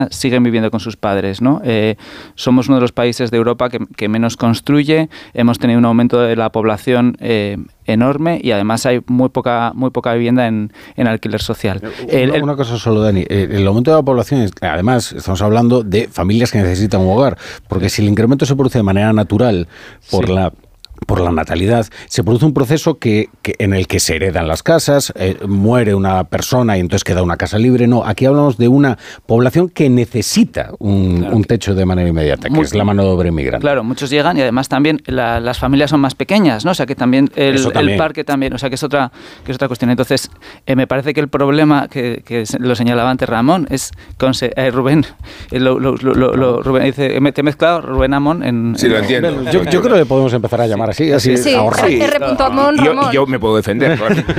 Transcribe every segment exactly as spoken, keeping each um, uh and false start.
siguen viviendo con sus padres, ¿no? Eh, somos uno de los países de Europa que, que menos construye, hemos tenido un aumento de la población eh, enorme y además hay muy poca muy poca vivienda en, en alquiler social. El, el, una cosa solo, Dani, el aumento de la población, es, además estamos hablando de familias que necesitan un hogar, porque si el incremento se produce de manera natural por sí. la... por la natalidad, se produce un proceso que, que en el que se heredan las casas, eh, muere una persona y entonces queda una casa libre. No, aquí hablamos de una población que necesita un, claro, un techo de manera inmediata, que muy, es la mano de obra inmigrante. Claro, muchos llegan y además también la, las familias son más pequeñas, ¿no? O sea que también el, también el parque también, o sea que es otra que es otra cuestión. Entonces, eh, me parece que el problema que, que lo señalaba antes Ramón es con eh, Rubén, eh, lo, lo, lo, lo, Rubén dice, te he mezclado Rubén Amón en... Sí, en, lo entiendo. En, yo, yo creo que podemos empezar a llamar así, así sí, ahorrar. Sí, R. Amón, Ramón. Yo, yo me puedo defender.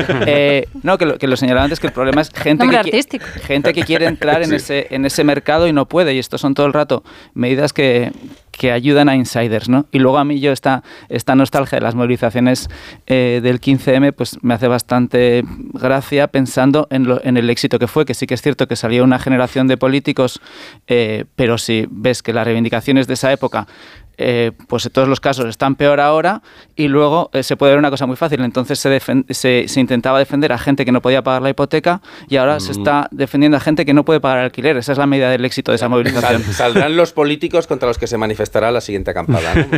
eh, no, que lo, que lo señalaba antes, que el problema es gente, que, gente que quiere entrar en, sí. ese, en ese mercado y no puede, y esto son todo el rato medidas que... que ayudan a insiders, ¿no? Y luego a mí yo esta, esta nostalgia de las movilizaciones eh, del quince eme pues me hace bastante gracia pensando en, lo, en el éxito que fue, que sí que es cierto que salió una generación de políticos, eh, pero si ves que las reivindicaciones de esa época Eh, pues en todos los casos están peor ahora y luego eh, se puede ver una cosa muy fácil, entonces se, defen- se, se intentaba defender a gente que no podía pagar la hipoteca y ahora mm. se está defendiendo a gente que no puede pagar alquiler. Esa es la medida del éxito de esa movilización. Sal, saldrán los políticos contra los que se manifestará la siguiente acampada, ¿no?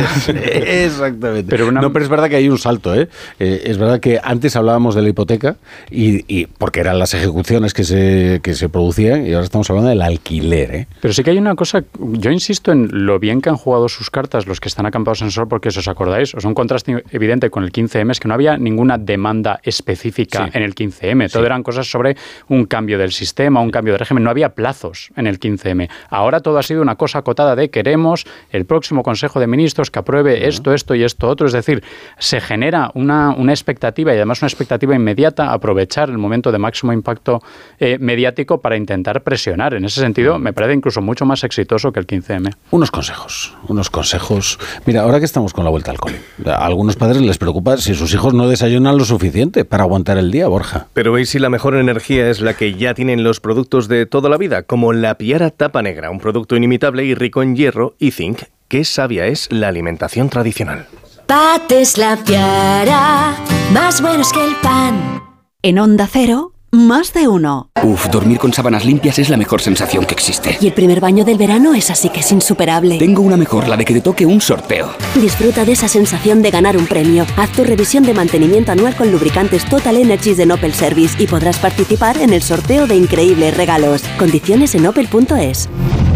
Exactamente. Pero una... No, pero es verdad que hay un salto, ¿eh? Eh, es verdad que antes hablábamos de la hipoteca y, y porque eran las ejecuciones que se, que se producían y ahora estamos hablando del alquiler, ¿eh? Pero sí que hay una cosa, yo insisto en lo bien que han jugado sus cartas los que están acampados en Sol, porque si os acordáis, o sea, un contraste evidente con el quince eme es que no había ninguna demanda específica sí. en el quince eme, todo sí. eran cosas sobre un cambio del sistema, un cambio de régimen, no había plazos en el quince eme. Ahora todo ha sido una cosa acotada de queremos el próximo Consejo de Ministros que apruebe uh-huh. esto, esto y esto otro, es decir, se genera una, una expectativa y además una expectativa inmediata, aprovechar el momento de máximo impacto eh, mediático para intentar presionar. En ese sentido, uh-huh. me parece incluso mucho más exitoso que el quince eme. Unos consejos. Unos consejos. Mira, ahora que estamos con la vuelta al cole, a algunos padres les preocupa si sus hijos no desayunan lo suficiente para aguantar el día, Borja. Pero ¿veis si la mejor energía es la que ya tienen los productos de toda la vida? Como la Piara Tapa Negra, un producto inimitable y rico en hierro y zinc. Qué sabia es la alimentación tradicional. Pates La Piara, más buenos que el pan. En Onda Cero, más de uno. Uf, dormir con sábanas limpias es la mejor sensación que existe. Y el primer baño del verano es así que es insuperable. Tengo una mejor, la de que te toque un sorteo. Disfruta de esa sensación de ganar un premio. Haz tu revisión de mantenimiento anual con lubricantes Total Energies de Opel Service y podrás participar en el sorteo de increíbles regalos. Condiciones en opel punto es.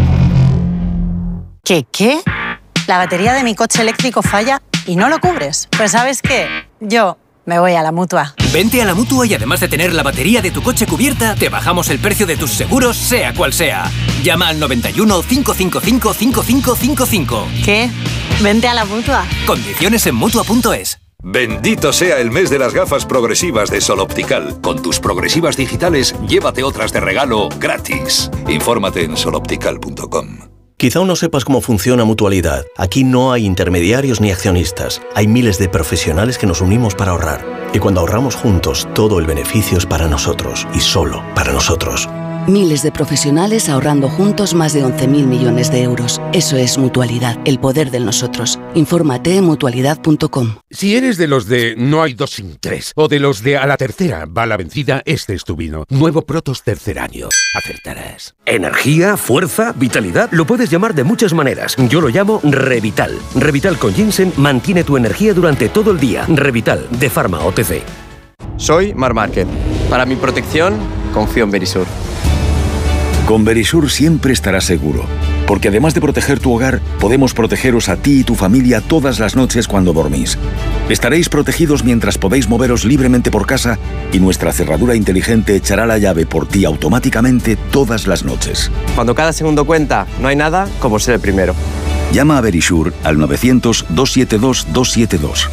¿Qué, qué? La batería de mi coche eléctrico falla y no lo cubres. Pues ¿sabes qué? Yo... me voy a la Mutua. Vente a la Mutua y además de tener la batería de tu coche cubierta, te bajamos el precio de tus seguros, sea cual sea. Llama al noventa y uno, cinco cinco cinco, cinco cinco cinco cinco. ¿Qué? Vente a la Mutua. Condiciones en Mutua punto es. Bendito sea el mes de las gafas progresivas de Sol Optical. Con tus progresivas digitales, llévate otras de regalo gratis. Infórmate en sol optical punto com. Quizá aún no sepas cómo funciona Mutualidad. Aquí no hay intermediarios ni accionistas. Hay miles de profesionales que nos unimos para ahorrar. Y cuando ahorramos juntos, todo el beneficio es para nosotros y solo para nosotros. Miles de profesionales ahorrando juntos más de once mil millones de euros. Eso es Mutualidad, el poder del nosotros. Infórmate en mutualidad punto com. Si eres de los de no hay dos sin tres, o de los de a la tercera va la vencida, este es tu vino. Nuevo Protos Tercer Año. Acertarás. Energía, fuerza, vitalidad, lo puedes llamar de muchas maneras. Yo lo llamo Revital. Revital con ginseng mantiene tu energía durante todo el día. Revital, de Pharma O T C. Soy Marc Márquez. Para mi protección, confío en Verisur. Con Verisur siempre estarás seguro, porque además de proteger tu hogar, podemos protegeros a ti y tu familia todas las noches cuando dormís. Estaréis protegidos mientras podéis moveros libremente por casa y nuestra cerradura inteligente echará la llave por ti automáticamente todas las noches. Cuando cada segundo cuenta, no hay nada como ser el primero. Llama a Verisur al novecientos, doscientos setenta y dos, doscientos setenta y dos.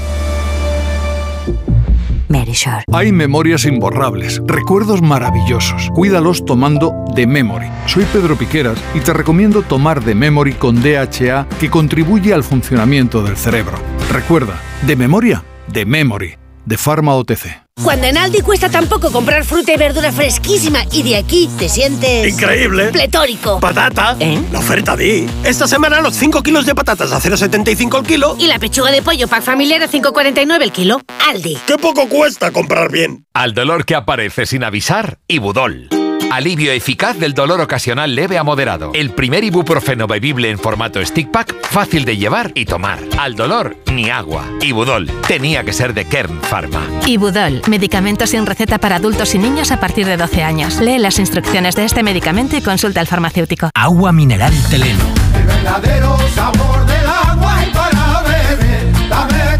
Verisur. Hay memorias imborrables, recuerdos maravillosos. Cuídalos tomando The Memory. Soy Pedro Piqueras y te recomiendo tomar The Memory con D H A, que contribuye al funcionamiento del cerebro. Recuerda, de memoria, The Memory, de Pharma O T C. Cuando en Aldi cuesta tan poco comprar fruta y verdura fresquísima y de aquí te sientes... ¡increíble! ¡Pletórico! ¡Patata! ¿Eh? La oferta di. Esta semana los cinco kilos de patatas a cero coma setenta y cinco el kilo. Y la pechuga de pollo pack familiar a cinco coma cuarenta y nueve el kilo. Aldi. ¡Qué poco cuesta comprar bien! Al dolor que aparece sin avisar, Ibudol. Alivio eficaz del dolor ocasional leve a moderado. El primer ibuprofeno bebible en formato stick pack, fácil de llevar y tomar. Al dolor, ni agua. Ibudol. Tenía que ser de Kern Pharma. Ibudol. Medicamento sin receta para adultos y niños a partir de doce años. Lee las instrucciones de este medicamento y consulta al farmacéutico. Agua mineral Teleno. El verdadero sabor del agua y para beber, dame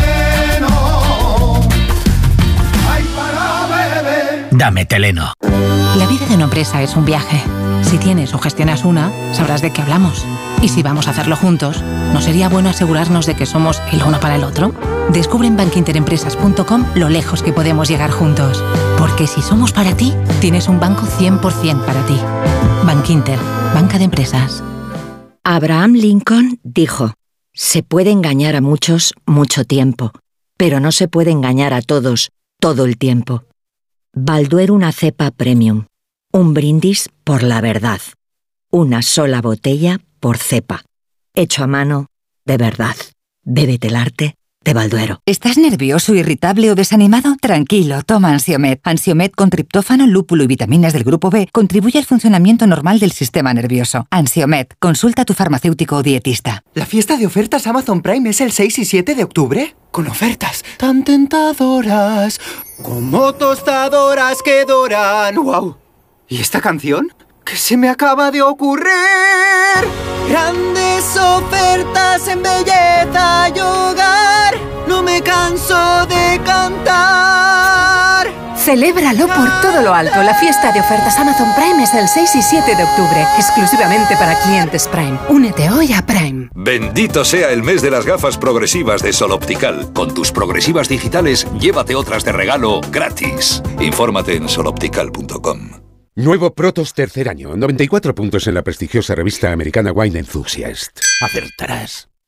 Teleno. Ay, para beber. Dame Teleno. La vida de una empresa es un viaje. Si tienes o gestionas una, sabrás de qué hablamos. Y si vamos a hacerlo juntos, ¿no sería bueno asegurarnos de que somos el uno para el otro? Descubre en bankinterempresas punto com lo lejos que podemos llegar juntos. Porque si somos para ti, tienes un banco cien por ciento para ti. Bankinter, banca de empresas. Abraham Lincoln dijo: se puede engañar a muchos mucho tiempo, pero no se puede engañar a todos todo el tiempo. Balduero una cepa premium. Un brindis por la verdad. Una sola botella por cepa. Hecho a mano, de verdad. Bébete el arte de Balduero. ¿Estás nervioso, irritable o desanimado? Tranquilo, toma Ansiomed. Ansiomed con triptófano, lúpulo y vitaminas del grupo B contribuye al funcionamiento normal del sistema nervioso. Ansiomed, consulta a tu farmacéutico o dietista. ¿La fiesta de ofertas Amazon Prime es el seis y siete de octubre? Con ofertas tan tentadoras, como tostadoras que doran. ¡Wow! ¿Y esta canción? ¿Qué se me acaba de ocurrir? Grandes ofertas en belleza y hogar. No me canso de cantar. Celébralo por todo lo alto. La fiesta de ofertas Amazon Prime es el seis y siete de octubre, exclusivamente para clientes Prime. Únete hoy a Prime. Bendito sea el mes de las gafas progresivas de Sol Optical. Con tus progresivas digitales, llévate otras de regalo gratis. Infórmate en sol optical punto com. Nuevo Protos tercer año, noventa y cuatro puntos en la prestigiosa revista americana Wine Enthusiast. Acertarás.